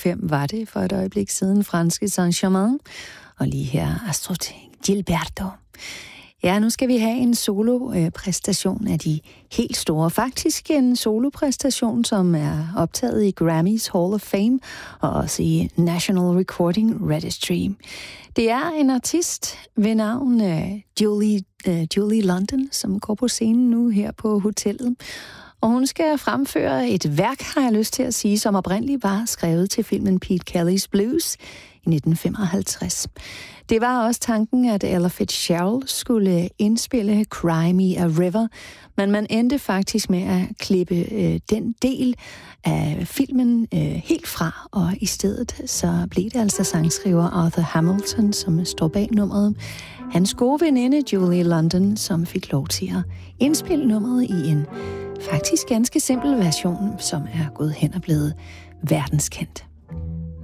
5 var det for et øjeblik siden franske Saint-Germain, og lige her Astrid Gilberto. Ja, nu skal vi have en solo-præstation af de helt store. Faktisk en solopræstation, som er optaget i Grammys Hall of Fame og også i National Recording Registry. Det er en artist ved navn Julie London, som går på scenen nu her på hotellet. Og hun skal fremføre et værk, har jeg lyst til at sige, som oprindeligt var skrevet til filmen Pete Kelly's Blues i 1955. Det var også tanken, at Ella Fitzgerald skulle indspille Cry Me a River, men man endte faktisk med at klippe den del af filmen helt fra, og i stedet så blev det altså sangskriver Arthur Hamilton, som står bag nummeret. Hans gode veninde Julie London, som fik lov til at indspille nummeret i en faktisk ganske simpel version, som er gået hen og blevet verdenskendt.